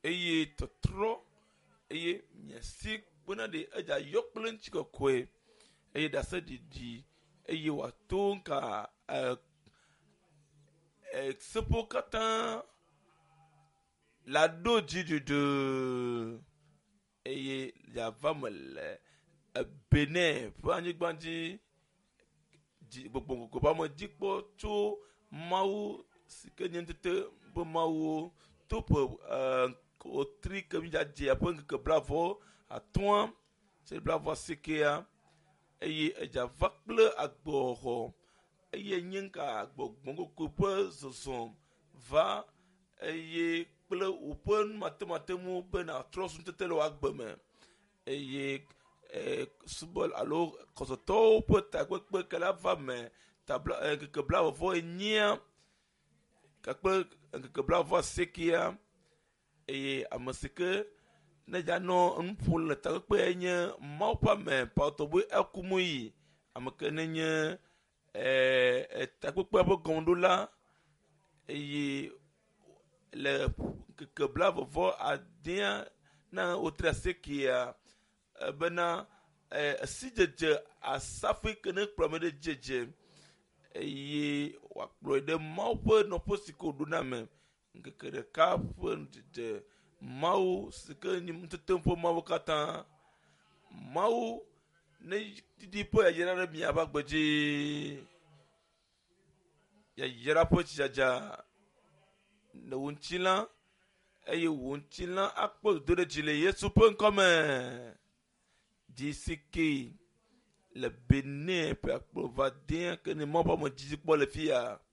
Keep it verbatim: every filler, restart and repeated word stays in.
eye tɔtrɔ eye miasi kpena ɖe edza yɔ kple ŋuti kɔkɔe eye ɖase ɖiɖi eye wòato nka ɛ ɛ seƒowo katã la ɖo dziɖuɖu eye dzava me le Benin ƒe anyigba dzi gbogbogbò ƒe amedzikpɔ tso Mawu si ke nye ŋutete ƒe Mawu to ƒe ɛ wotri ke mi dzadzia ƒe ŋkeke blavɔ atɔ̃a se blavɔ asiekɛa eye edza va kple agbɔxɔ eye nye nka agbɔgbɔkoko ƒe zɔzɔ va eye kple woƒe numatematemu bena trɔ sutete le woagbe me eye ɛ subɔ alo kɔsɔtɔwo ƒe takpekpe ke la va me tabla ŋkeke blavɔ enyia kakpe ŋkeke blavɔ asiekɛa eye ame si ke ne dza nɔ nu ƒom le takpekpea nye Mawu ƒe ame pawutɔwoe Akumu ame ke ne nye ɛ takpekpea ƒe gɔmeɖola eye le ŋkeke blavɔvɔ adea na wotri asiekɛa bena ɛ sidzedze asaƒe ke ne kplɔ ame ɖe dzedze eye wòakplɔe ɖe Mawu ƒe nɔƒe si ke wòɖo na me ŋkeke ɖeka ƒe dzedze Mawu si ke nye ŋutete ƒe Mawu katã Mawu ne ɖiɖi ƒe yayra ɖe miaƒe agbe dzi yayra ƒe tsidzadza le wò ŋutilã eye wò ŋutilã akpɔ dodoɖedzi le Yesu ƒe ŋkɔme dzi si ke le Benin ƒe akplɔ va dea ke ne Mawu ƒe amedzidzi kpɔ le fi ya.